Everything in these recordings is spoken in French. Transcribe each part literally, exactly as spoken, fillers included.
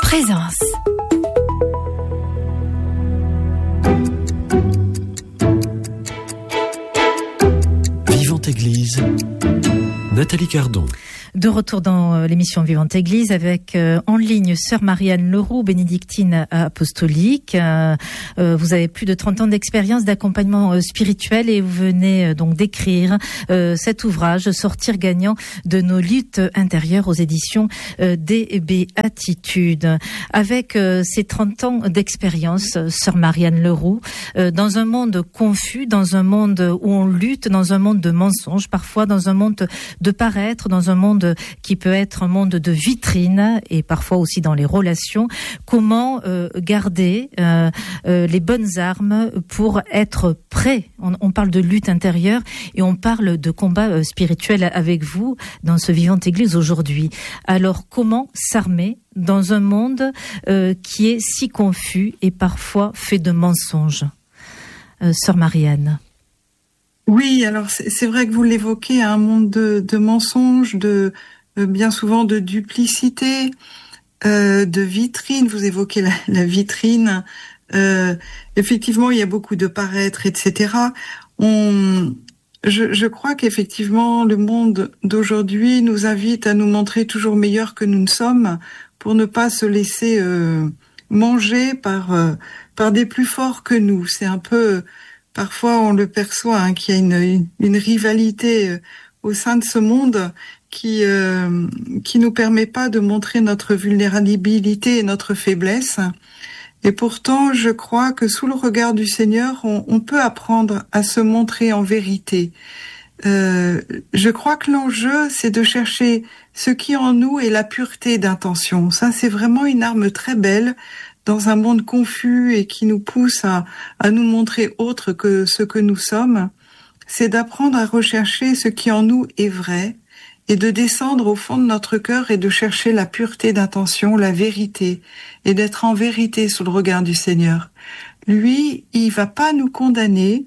Présence. Vivante Église, Nathalie Cardon. De retour dans l'émission Vivante Église avec euh, en ligne Sœur Marianne Leroux, bénédictine apostolique. Euh, euh, vous avez plus de trente ans d'expérience d'accompagnement euh, spirituel et vous venez euh, donc d'écrire euh, cet ouvrage Sortir gagnant de nos luttes intérieures aux éditions euh, des Béatitudes. Avec euh, ces trente ans d'expérience, Sœur Marianne Leroux, euh, dans un monde confus, dans un monde où on lutte, dans un monde de mensonges, parfois dans un monde de paraître, dans un monde qui peut être un monde de vitrine et parfois aussi dans les relations. Comment euh, garder euh, euh, les bonnes armes pour être prêt? On, on parle de lutte intérieure et on parle de combat euh, spirituel avec vous dans ce Vivante Église aujourd'hui. Alors comment s'armer dans un monde euh, qui est si confus et parfois fait de mensonges? euh, Sœur Marianne. Oui, alors c'est, c'est vrai que vous l'évoquez, un monde de, de mensonges, de euh, bien souvent de duplicité, euh, de vitrine. Vous évoquez la, la vitrine. Euh, effectivement, il y a beaucoup de paraître, et cetera. On, je, je crois qu'effectivement, le monde d'aujourd'hui nous invite à nous montrer toujours meilleurs que nous ne sommes, pour ne pas se laisser euh, manger par euh, par des plus forts que nous. C'est un peu Parfois, on le perçoit, hein, qu'il y a une, une, une rivalité euh, au sein de ce monde qui euh, qui nous permet pas de montrer notre vulnérabilité et notre faiblesse. Et pourtant, je crois que sous le regard du Seigneur, on, on peut apprendre à se montrer en vérité. Euh, je crois que l'enjeu, c'est de chercher ce qui en nous est la pureté d'intention. Ça, c'est vraiment une arme très belle dans un monde confus et qui nous pousse à, à nous montrer autre que ce que nous sommes. C'est d'apprendre à rechercher ce qui en nous est vrai et de descendre au fond de notre cœur et de chercher la pureté d'intention, la vérité, et d'être en vérité sous le regard du Seigneur. Lui, il va pas nous condamner,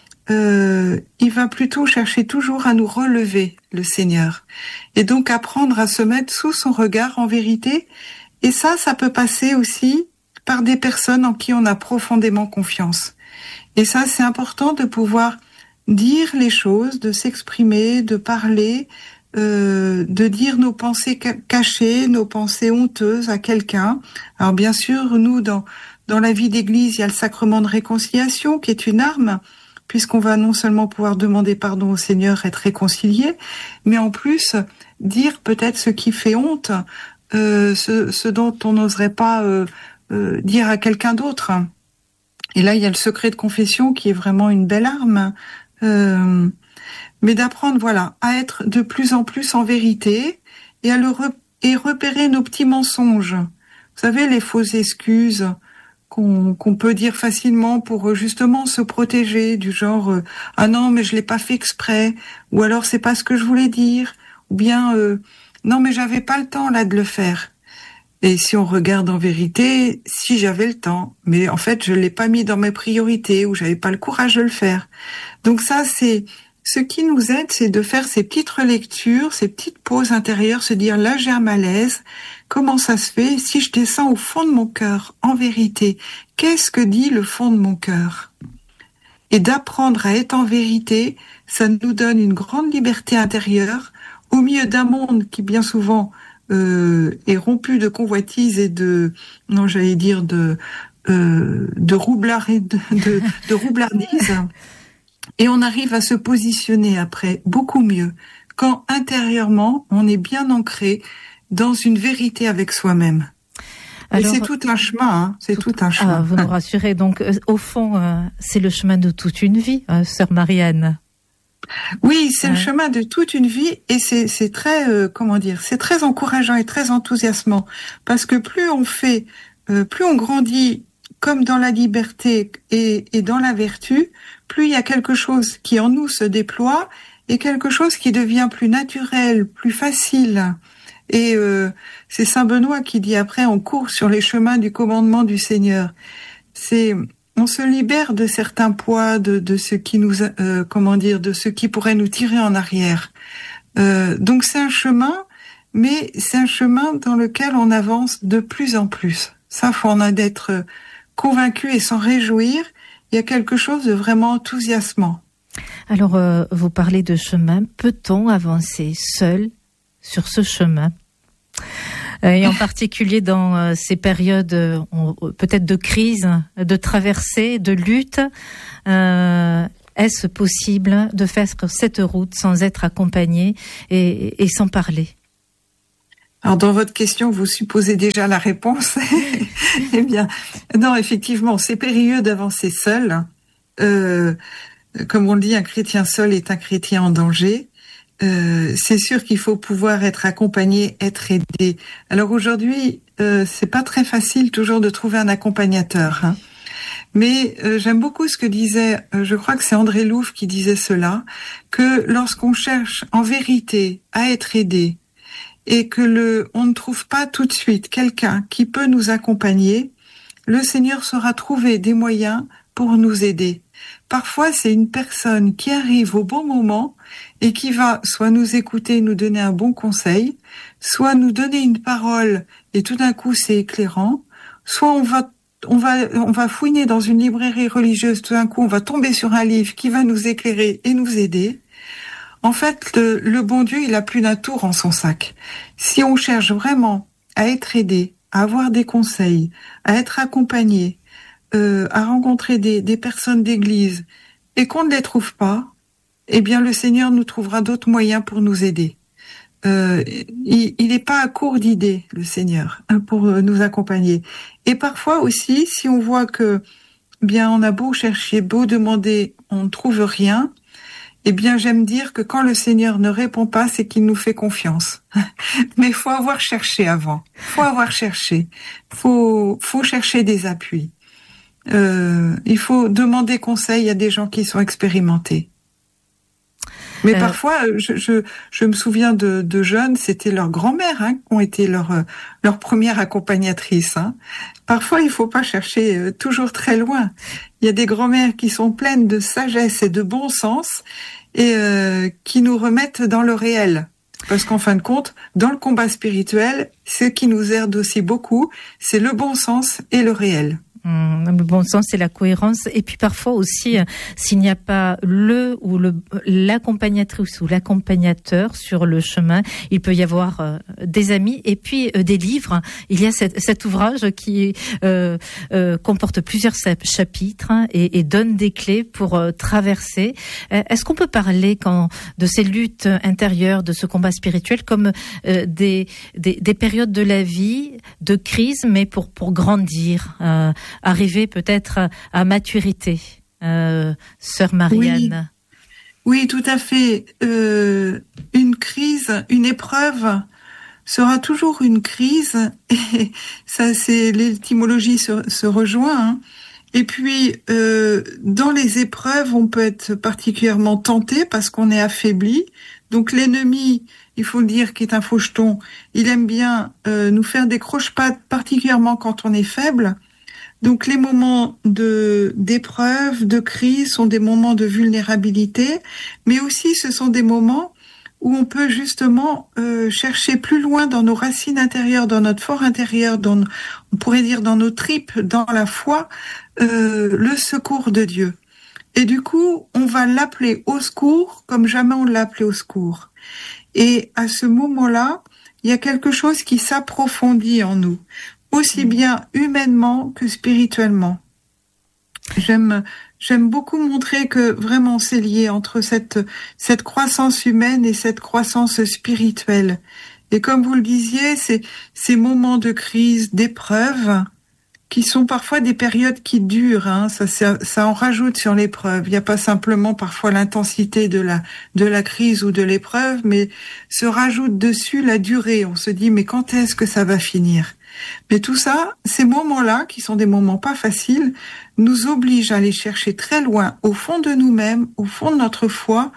euh, il va plutôt chercher toujours à nous relever, le Seigneur. Et donc apprendre à se mettre sous son regard en vérité. Et ça, ça peut passer aussi par des personnes en qui on a profondément confiance. Et ça, c'est important de pouvoir dire les choses, de s'exprimer, de parler, euh, de dire nos pensées cachées, nos pensées honteuses à quelqu'un. Alors bien sûr, nous, dans dans la vie d'église, il y a le sacrement de réconciliation qui est une arme, puisqu'on va non seulement pouvoir demander pardon au Seigneur, être réconcilié, mais en plus dire peut-être ce qui fait honte, euh, ce, ce dont on n'oserait pas euh, euh, dire à quelqu'un d'autre. Et là, il y a le secret de confession qui est vraiment une belle arme. Euh, mais d'apprendre, voilà, à être de plus en plus en vérité et à le re- et repérer nos petits mensonges. Vous savez, les fausses excuses qu'on, qu'on peut dire facilement pour justement se protéger, du genre euh, ah non mais je l'ai pas fait exprès, ou alors c'est pas ce que je voulais dire, ou bien euh, non mais j'avais pas le temps là de le faire. Et si on regarde en vérité, si j'avais le temps, mais en fait je l'ai pas mis dans mes priorités, ou j'avais pas le courage de le faire. Donc ça, c'est ce qui nous aide, c'est de faire ces petites relectures, ces petites pauses intérieures, se dire là j'ai un malaise, comment ça se fait? Si je descends au fond de mon cœur, en vérité, qu'est-ce que dit le fond de mon cœur? Et d'apprendre à être en vérité, ça nous donne une grande liberté intérieure, au milieu d'un monde qui bien souvent euh, est rompu de convoitises et de, non j'allais dire de euh, de roublard et de, de, de roublardise. Et on arrive à se positionner après beaucoup mieux quand intérieurement on est bien ancré dans une vérité avec soi-même. Alors, et c'est tout un chemin, hein, c'est tout, tout un chemin. Ah, vous nous rassurez. Donc, euh, au fond, euh, c'est le chemin de toute une vie, euh, Sœur Marianne. Oui, c'est ouais. le chemin de toute une vie, et c'est, c'est très, euh, comment dire, c'est très encourageant et très enthousiasmant, parce que plus on fait, euh, plus on grandit comme dans la liberté et, et dans la vertu, plus il y a quelque chose qui en nous se déploie et quelque chose qui devient plus naturel, plus facile. Et euh, c'est Saint Benoît qui dit après, on court sur les chemins du commandement du Seigneur. C'est, on se libère de certains poids, de, de ce qui nous, euh, comment dire, de ce qui pourrait nous tirer en arrière. Euh, donc c'est un chemin, mais c'est un chemin dans lequel on avance de plus en plus. Ça, faut en être convaincu et s'en réjouir. Il y a quelque chose de vraiment enthousiasmant. Alors, euh, vous parlez de chemin. Peut-on avancer seul sur ce chemin ? euh, Et en particulier dans euh, ces périodes euh, peut-être de crise, de traversée, de lutte, euh, est-ce possible de faire cette route sans être accompagné et, et sans parler ? Alors, dans votre question, vous supposez déjà la réponse. Eh bien, non, effectivement, c'est périlleux d'avancer seul. Euh, comme on le dit, un chrétien seul est un chrétien en danger. Euh, c'est sûr qu'il faut pouvoir être accompagné, être aidé. Alors aujourd'hui, euh, c'est pas très facile toujours de trouver un accompagnateur, hein. Mais euh, j'aime beaucoup ce que disait, euh, je crois que c'est André Louvre qui disait cela, que lorsqu'on cherche en vérité à être aidé, et que le, on ne trouve pas tout de suite quelqu'un qui peut nous accompagner, le Seigneur saura trouver des moyens pour nous aider. Parfois, c'est une personne qui arrive au bon moment et qui va soit nous écouter, nous donner un bon conseil, soit nous donner une parole et tout d'un coup c'est éclairant, soit on va on va on va fouiner dans une librairie religieuse, tout d'un coup on va tomber sur un livre qui va nous éclairer et nous aider. En fait, le, le bon Dieu, il a plus d'un tour en son sac. Si on cherche vraiment à être aidé, à avoir des conseils, à être accompagné, euh, à rencontrer des, des personnes d'église, et qu'on ne les trouve pas, eh bien, le Seigneur nous trouvera d'autres moyens pour nous aider. Euh, il n'est pas à court d'idées, le Seigneur, pour nous accompagner. Et parfois aussi, si on voit que, bien, on a beau chercher, beau demander, on ne trouve rien, eh bien, j'aime dire que quand le Seigneur ne répond pas, c'est qu'il nous fait confiance. Mais il faut avoir cherché avant. Il faut avoir cherché. Il faut, faut chercher des appuis. Euh, il faut demander conseil à des gens qui sont expérimentés. Mais euh... parfois, je, je, je me souviens de, de jeunes, c'était leur grand-mère hein, qui ont été leur, leur première accompagnatrice. Hein. Parfois, il faut pas chercher euh, toujours très loin. Il y a des grand-mères qui sont pleines de sagesse et de bon sens et euh, qui nous remettent dans le réel. Parce qu'en fin de compte, dans le combat spirituel, ce qui nous aide aussi beaucoup, c'est le bon sens et le réel. Le bon sens, c'est la cohérence. Et puis parfois aussi, s'il n'y a pas le ou le l'accompagnatrice ou l'accompagnateur sur le chemin, il peut y avoir euh, des amis et puis euh, des livres. Il y a cette, cet ouvrage qui euh, euh, comporte plusieurs chapitres hein, et, et donne des clés pour euh, traverser. Euh, est-ce qu'on peut parler quand de ces luttes intérieures, de ce combat spirituel, comme euh, des, des des périodes de la vie de crise, mais pour pour grandir? Euh, arriver peut-être à, à maturité, euh, sœur Marianne. Oui, oui, tout à fait. Euh, une crise, une épreuve sera toujours une crise. Et ça, c'est l'étymologie se, se rejoint. Hein. Et puis, euh, dans les épreuves, on peut être particulièrement tenté parce qu'on est affaibli. Donc, l'ennemi, il faut le dire, qui est un faucheton, il aime bien euh, nous faire des croche-pattes, particulièrement quand on est faible. Donc les moments de d'épreuve, de crise sont des moments de vulnérabilité, mais aussi ce sont des moments où on peut justement euh, chercher plus loin dans nos racines intérieures, dans notre fort intérieur, dans, on pourrait dire dans nos tripes, dans la foi, euh, le secours de Dieu. Et du coup, on va l'appeler au secours comme jamais on l'a appelé au secours. Et à ce moment-là, il y a quelque chose qui s'approfondit en nous, aussi bien humainement que spirituellement. J'aime, j'aime beaucoup montrer que vraiment c'est lié entre cette, cette croissance humaine et cette croissance spirituelle. Et comme vous le disiez, c'est ces moments de crise, d'épreuve, qui sont parfois des périodes qui durent, hein, ça, ça, ça en rajoute sur l'épreuve. Il n'y a pas simplement parfois l'intensité de la, de la crise ou de l'épreuve, mais se rajoute dessus la durée. On se dit, mais quand est-ce que ça va finir? Mais tout ça, ces moments-là, qui sont des moments pas faciles, nous obligent à aller chercher très loin, au fond de nous-mêmes, au fond de notre foi,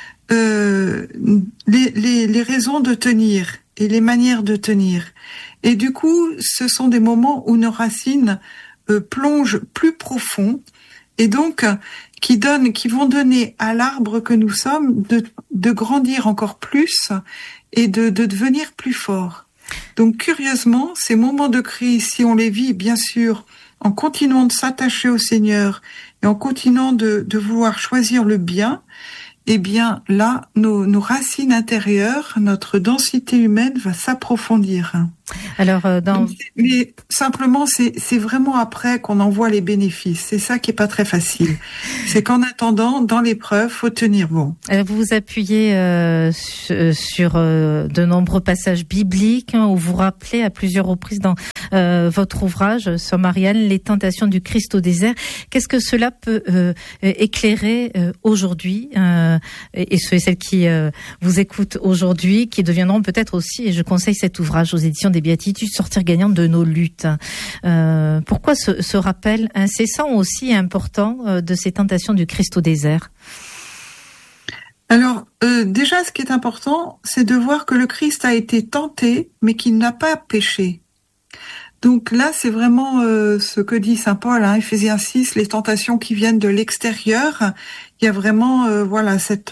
euh, les, les, les raisons de tenir et les manières de tenir. Et du coup, ce sont des moments où nos racines euh, plongent plus profond et donc qui donnent, qui vont donner à l'arbre que nous sommes de, de grandir encore plus et de, de devenir plus fort. Donc curieusement, ces moments de crise, si on les vit bien sûr en continuant de s'attacher au Seigneur et en continuant de, de vouloir choisir le bien, eh bien là, nos, nos racines intérieures, notre densité humaine va s'approfondir. Alors, euh, dans... mais simplement, c'est, c'est vraiment après qu'on en voit les bénéfices. C'est ça qui est pas très facile. C'est qu'en attendant, dans l'épreuve, faut tenir bon. Alors, vous vous appuyez euh, sur euh, de nombreux passages bibliques, hein, où vous rappelez à plusieurs reprises dans euh, votre ouvrage, Sœur Marianne, les tentations du Christ au désert. Qu'est-ce que cela peut euh, éclairer euh, aujourd'hui, euh, et, et ceux et celles qui euh, vous écoutent aujourd'hui, qui deviendront peut-être aussi, et je conseille cet ouvrage aux éditions des Béatitudes, sortir gagnante de nos luttes. Euh, pourquoi ce, ce rappel incessant aussi important euh, de ces tentations du Christ au désert? Alors, euh, déjà, ce qui est important, c'est de voir que le Christ a été tenté, mais qu'il n'a pas péché. Donc là, c'est vraiment euh, ce que dit saint Paul, hein, Éphésiens six, les tentations qui viennent de l'extérieur. Il y a vraiment, euh, voilà, cette,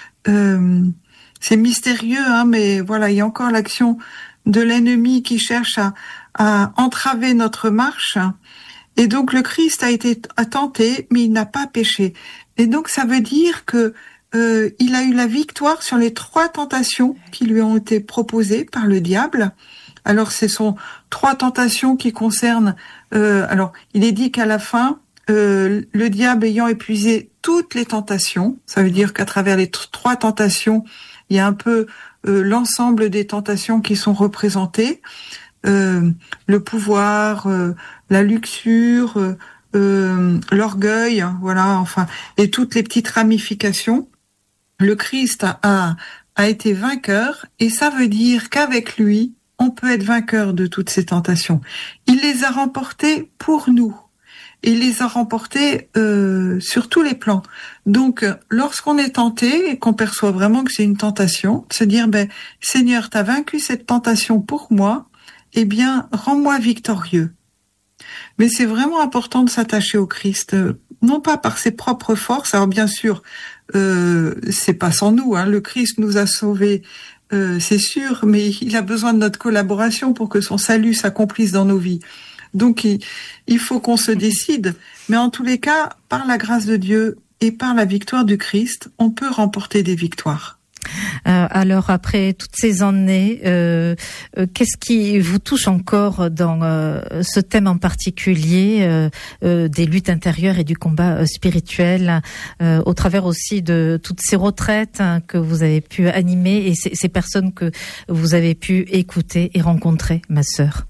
euh, c'est mystérieux, hein, mais voilà, il y a encore l'action de l'ennemi qui cherche à, à entraver notre marche. Et donc le Christ a été tenté, mais il n'a pas péché. Et donc ça veut dire que euh, il a eu la victoire sur les trois tentations qui lui ont été proposées par le diable. Alors ce sont trois tentations qui concernent. Euh, alors il est dit qu'à la fin, euh, le diable ayant épuisé toutes les tentations, ça veut dire qu'à travers les t- trois tentations, il y a un peu Euh, l'ensemble des tentations qui sont représentées, euh, le pouvoir, euh, la luxure, euh, euh, l'orgueil, voilà, enfin, et toutes les petites ramifications. Le Christ a, a, a été vainqueur, et ça veut dire qu'avec lui, on peut être vainqueur de toutes ces tentations. Il les a remportées pour nous. Il les a remportés euh, sur tous les plans. Donc, lorsqu'on est tenté et qu'on perçoit vraiment que c'est une tentation, se dire, ben, Seigneur, t'as vaincu cette tentation pour moi, eh bien, rends-moi victorieux. Mais c'est vraiment important de s'attacher au Christ, non pas par ses propres forces. Alors, bien sûr, euh, c'est pas sans nous, hein. Le Christ nous a sauvés, euh, c'est sûr, mais il a besoin de notre collaboration pour que son salut s'accomplisse dans nos vies. Donc, il, il faut qu'on se décide. Mais en tous les cas, par la grâce de Dieu et par la victoire du Christ, on peut remporter des victoires. Euh, alors, après toutes ces années, euh, euh, qu'est-ce qui vous touche encore dans euh, ce thème en particulier, euh, euh, des luttes intérieures et du combat euh, spirituel, euh, au travers aussi de toutes ces retraites, hein, que vous avez pu animer, et ces, ces personnes que vous avez pu écouter et rencontrer, ma sœur?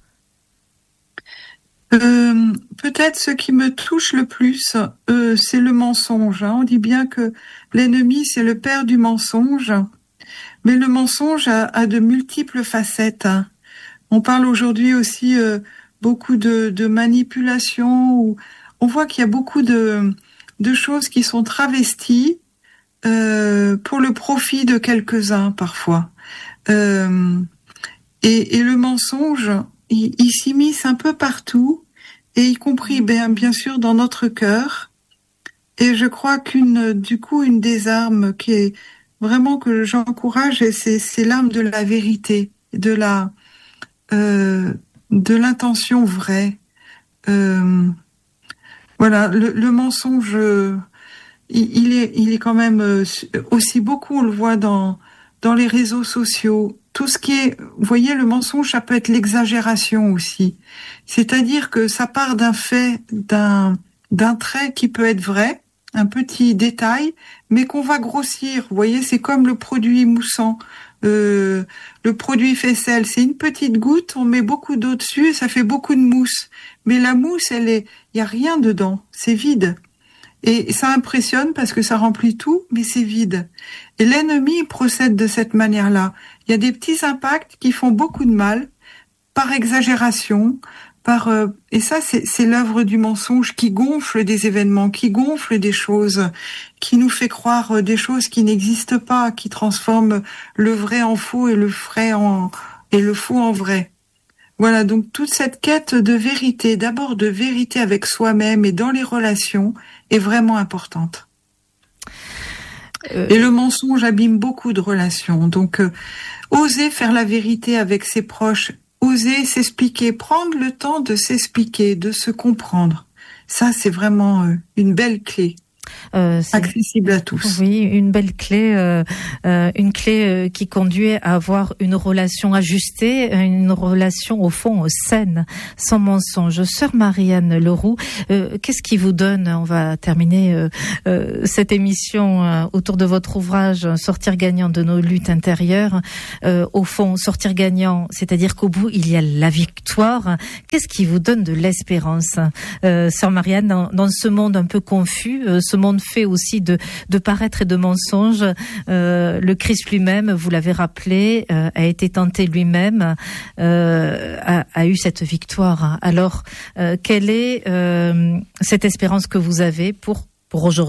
Euh, peut-être ce qui me touche le plus, euh, c'est le mensonge. Hein. On dit bien que l'ennemi, c'est le père du mensonge, mais le mensonge a, a de multiples facettes. Hein. On parle aujourd'hui aussi euh, beaucoup de, de manipulation, où on voit qu'il y a beaucoup de, de choses qui sont travesties euh, pour le profit de quelques-uns parfois. Euh, et, et le mensonge, il, il s'immisce un peu partout, et y compris bien, bien sûr dans notre cœur. Et je crois qu'une, du coup, une des armes qui est vraiment que j'encourage, c'est, c'est l'arme de la vérité, de la, euh, de l'intention vraie. Euh, voilà, le, le mensonge, il, il est, il est quand même aussi beaucoup, on le voit dans, dans les réseaux sociaux. Tout ce qui est, vous voyez, le mensonge, ça peut être l'exagération aussi. C'est-à-dire que ça part d'un fait, d'un, d'un trait qui peut être vrai, un petit détail, mais qu'on va grossir. Vous voyez, c'est comme le produit moussant, euh, le produit faisselle. C'est une petite goutte, on met beaucoup d'eau dessus et ça fait beaucoup de mousse. Mais la mousse, elle est, il y a rien dedans, c'est vide. Et ça impressionne parce que ça remplit tout, mais c'est vide. Et l'ennemi procède de cette manière-là. Il y a des petits impacts qui font beaucoup de mal, par exagération, par euh, et ça c'est, c'est l'œuvre du mensonge qui gonfle des événements, qui gonfle des choses, qui nous fait croire des choses qui n'existent pas, qui transforme le vrai en faux et le vrai en et le faux en vrai. Voilà, donc toute cette quête de vérité, d'abord de vérité avec soi-même et dans les relations, est vraiment importante. Euh... Et le mensonge abîme beaucoup de relations. Donc, euh, oser faire la vérité avec ses proches, oser s'expliquer, prendre le temps de s'expliquer, de se comprendre. Ça, c'est vraiment euh, une belle clé. Euh, accessible à tous. Oui, une belle clé, euh, euh, une clé euh, qui conduit à avoir une relation ajustée, une relation au fond saine, sans mensonge. Sœur Marianne Leroux, euh, qu'est-ce qui vous donne, on va terminer euh, euh, cette émission euh, autour de votre ouvrage Sortir gagnant de nos luttes intérieures. Euh, au fond, sortir gagnant, c'est-à-dire qu'au bout il y a la victoire. Qu'est-ce qui vous donne de l'espérance, euh, Sœur Marianne, dans, dans ce monde un peu confus, euh, ce monde fait aussi de, de paraître et de mensonges. Euh, le Christ lui-même, vous l'avez rappelé, euh, a été tenté lui-même, euh, a, a eu cette victoire. Alors, euh, quelle est euh, cette espérance que vous avez pour, pour aujourd'hui ?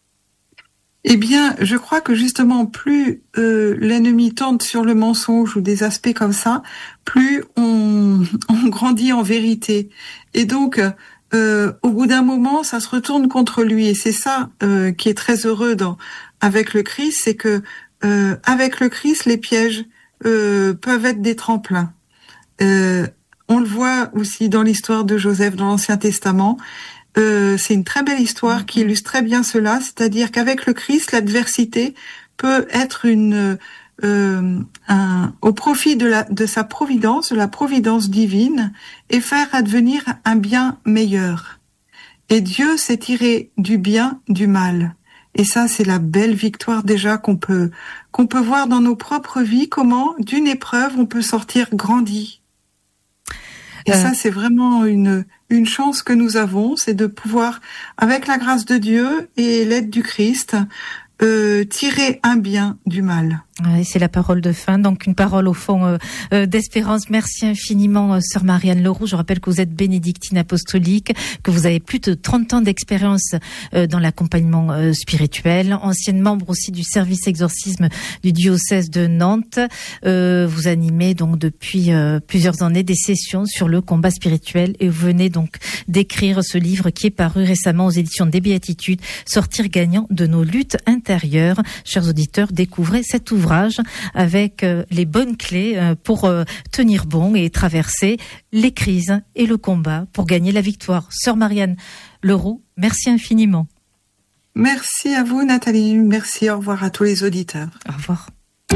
Eh bien, je crois que justement, plus euh, l'ennemi tente sur le mensonge ou des aspects comme ça, plus on, on grandit en vérité. Et donc, Euh, au bout d'un moment, ça se retourne contre lui, et c'est ça euh, qui est très heureux dans avec le Christ, c'est que euh, avec le Christ, les pièges euh, peuvent être des tremplins. Euh, on le voit aussi dans l'histoire de Joseph dans l'Ancien Testament. Euh, c'est une très belle histoire qui illustre très bien cela, c'est-à-dire qu'avec le Christ, l'adversité peut être une Euh, un, au profit de, la, de sa providence, de la providence divine, et faire advenir un bien meilleur. Et Dieu sait tirer du bien du mal. Et ça, c'est la belle victoire déjà qu'on peut, qu'on peut voir dans nos propres vies, comment d'une épreuve on peut sortir grandi. Et euh... ça, c'est vraiment une, une chance que nous avons, c'est de pouvoir, avec la grâce de Dieu et l'aide du Christ, Euh, tirer un bien du mal. Oui, c'est la parole de fin, donc une parole au fond euh, euh, d'espérance. Merci infiniment, euh, Sœur Marianne Leroux. Je rappelle que vous êtes bénédictine apostolique, que vous avez plus de trente ans d'expérience euh, dans l'accompagnement euh, spirituel, ancienne membre aussi du service exorcisme du diocèse de Nantes. Euh, vous animez donc depuis euh, plusieurs années des sessions sur le combat spirituel, et vous venez donc d'écrire ce livre qui est paru récemment aux éditions des Béatitudes, Sortir gagnant de nos luttes intérieures. Chers auditeurs, découvrez cet ouvrage avec euh, les bonnes clés euh, pour euh, tenir bon et traverser les crises et le combat pour gagner la victoire. Sœur Marianne Leroux, merci infiniment. Merci à vous, Nathalie. Merci, au revoir à tous les auditeurs. Au revoir.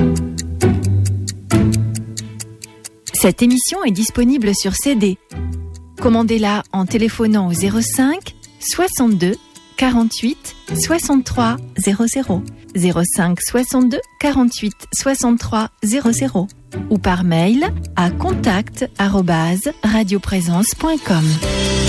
Cette émission est disponible sur C D. Commandez-la en téléphonant au zéro cinq soixante-deux quarante-huit soixante-trois zéro zéro, zéro cinq soixante-deux quarante-huit soixante-trois zéro zéro ou par mail à contact arobase radioprésence point com.